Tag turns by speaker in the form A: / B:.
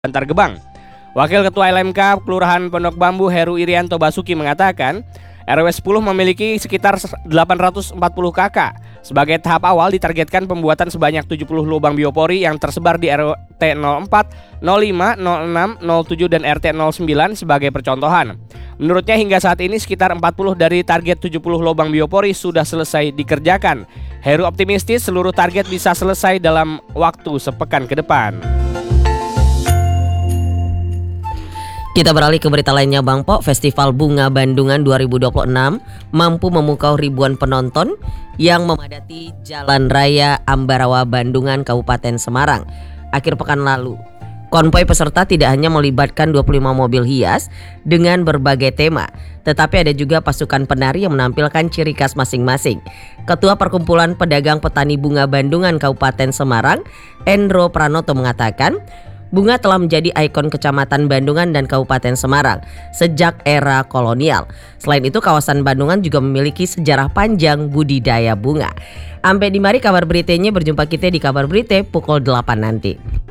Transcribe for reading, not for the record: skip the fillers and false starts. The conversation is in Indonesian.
A: Bantar Gebang. Wakil Ketua LMK Kelurahan Pondok Bambu Heru Irianto Basuki mengatakan RW 10 memiliki sekitar 840 KK. Sebagai tahap awal ditargetkan pembuatan sebanyak 70 lubang biopori yang tersebar di RT 04, 05, 06, 07 dan RT 09 sebagai percontohan. Menurutnya hingga saat ini sekitar 40 dari target 70 lubang biopori sudah selesai dikerjakan. Heru optimistis seluruh target bisa selesai dalam waktu sepekan ke depan.
B: Kita beralih ke berita lainnya, Bang Po. Festival Bunga Bandungan 2026 mampu memukau ribuan penonton yang memadati Jalan Raya Ambarawa Bandungan Kabupaten Semarang akhir pekan lalu. Konvoi peserta tidak hanya melibatkan 25 mobil hias dengan berbagai tema, tetapi ada juga pasukan penari yang menampilkan ciri khas masing-masing. Ketua Perkumpulan Pedagang Petani Bunga Bandungan Kabupaten Semarang, Endro Pranoto mengatakan, bunga telah menjadi ikon Kecamatan Bandungan dan Kabupaten Semarang sejak era kolonial. Selain itu, kawasan Bandungan juga memiliki sejarah panjang budidaya bunga. Sampai di mari kabar beritanya, berjumpa kita di kabar berita pukul 8 nanti.